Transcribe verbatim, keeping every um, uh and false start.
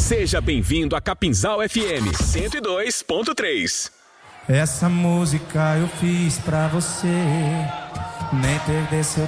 Seja bem-vindo a Capinzal F M cento e dois ponto três. Essa música eu fiz pra você, nem perder seu